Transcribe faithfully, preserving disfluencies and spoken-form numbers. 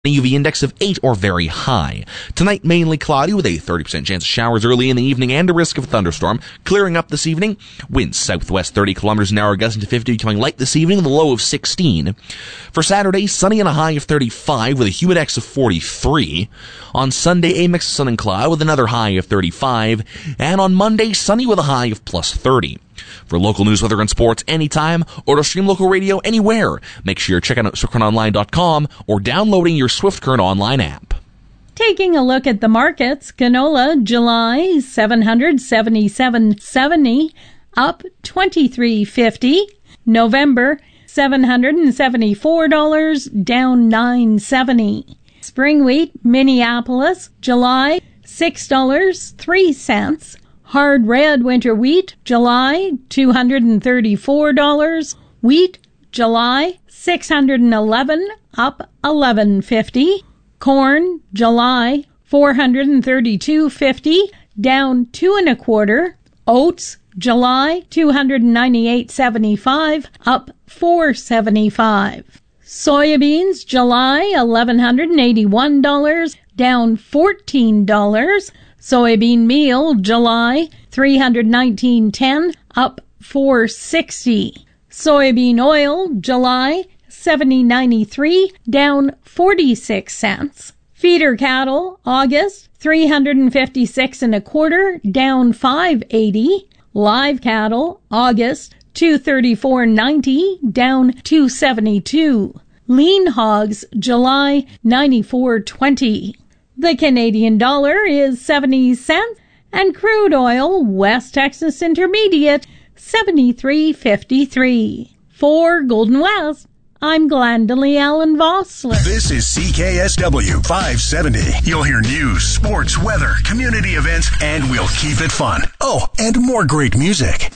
U V index of eight or very high. Tonight, mainly cloudy with a thirty percent chance of showers early in the evening and a risk of a thunderstorm. Clearing up this evening. Winds southwest thirty kilometers an hour, gusting to fifty, becoming light this evening with a low of sixteen. For Saturday, sunny and a high of thirty-five with a humidex of forty-three. On Sunday, a mix of sun and cloud with another high of thirty-five. And on Monday, sunny with a high of plus thirty. For local news, weather, and sports anytime, or to stream local radio anywhere, make sure you're checking out swift current online dot com or downloading your Swift Current Online app. Taking a look at the markets, canola, July, seven hundred seventy-seven seventy, up twenty-three fifty. November, seven hundred seventy-four dollars, down nine seventy. Spring wheat, Minneapolis, July, six dollars and three cents. Hard red winter wheat, July, two hundred thirty-four dollars. Wheat, July, six hundred eleven dollars, up eleven fifty. Corn, July, four hundred thirty-two fifty, down two and a quarter. Oats, July, two hundred ninety-eight seventy-five, up four seventy-five. Soybeans, July, eleven eighty-one dollars, down fourteen dollars. Soybean meal, July, three hundred nineteen ten, up four sixty. Soybean oil, July, seventy ninety-three, down forty-six cents. Feeder cattle, August, three hundred fifty-six and a quarter, down five eighty. Live cattle, August, two thirty-four ninety, down two seventy-two. Lean hogs, July, ninety-four twenty. The Canadian dollar is seventy cents, and crude oil, West Texas Intermediate, seventy-three fifty-three. For Golden West, I'm Glendalee Allen Vossler. This is C K S W five seventy. You'll hear news, sports, weather, community events, and we'll keep it fun. Oh, and more great music.